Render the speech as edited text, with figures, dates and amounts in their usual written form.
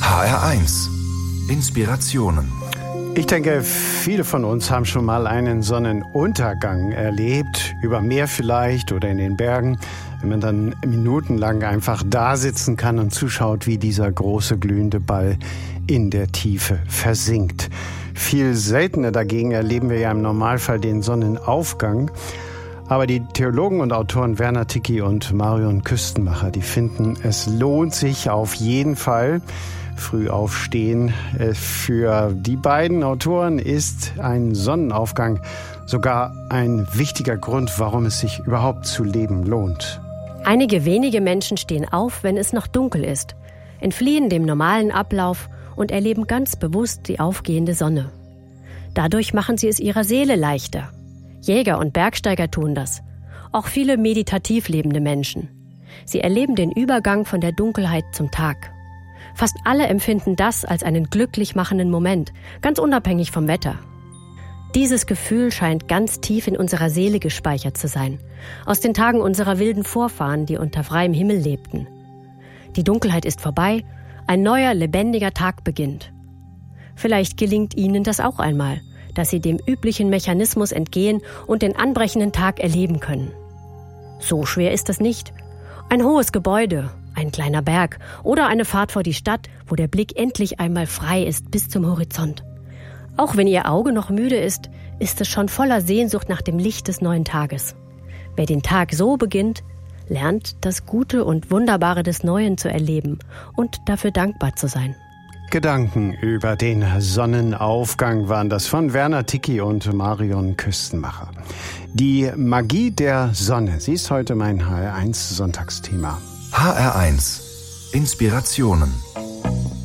HR1 Inspirationen. Ich denke, viele von uns haben schon mal einen Sonnenuntergang erlebt, über Meer vielleicht oder in den Bergen, wenn man dann minutenlang einfach da sitzen kann und zuschaut, wie dieser große glühende Ball in der Tiefe versinkt. Viel seltener dagegen erleben wir ja im Normalfall den Sonnenaufgang. Aber die Theologen und Autoren Werner Ticki und Marion Küstenmacher, die finden, es lohnt sich auf jeden Fall. Früh aufstehen. Für die beiden Autoren ist ein Sonnenaufgang sogar ein wichtiger Grund, warum es sich überhaupt zu leben lohnt. Einige wenige Menschen stehen auf, wenn es noch dunkel ist, entfliehen dem normalen Ablauf und erleben ganz bewusst die aufgehende Sonne. Dadurch machen sie es ihrer Seele leichter. Jäger und Bergsteiger tun das. Auch viele meditativ lebende Menschen. Sie erleben den Übergang von der Dunkelheit zum Tag. Fast alle empfinden das als einen glücklich machenden Moment, ganz unabhängig vom Wetter. Dieses Gefühl scheint ganz tief in unserer Seele gespeichert zu sein, aus den Tagen unserer wilden Vorfahren, die unter freiem Himmel lebten. Die Dunkelheit ist vorbei, ein neuer, lebendiger Tag beginnt. Vielleicht gelingt Ihnen das auch einmal, dass Sie dem üblichen Mechanismus entgehen und den anbrechenden Tag erleben können. So schwer ist das nicht. Ein hohes Gebäude, ein kleiner Berg oder eine Fahrt vor die Stadt, wo der Blick endlich einmal frei ist bis zum Horizont. Auch wenn Ihr Auge noch müde ist, ist es schon voller Sehnsucht nach dem Licht des neuen Tages. Wer den Tag so beginnt, lernt das Gute und Wunderbare des Neuen zu erleben und dafür dankbar zu sein. Gedanken über den Sonnenaufgang waren das von Werner Ticki und Marion Küstenmacher. Die Magie der Sonne, sie ist heute mein HR1 Sonntagsthema. HR1 Inspirationen.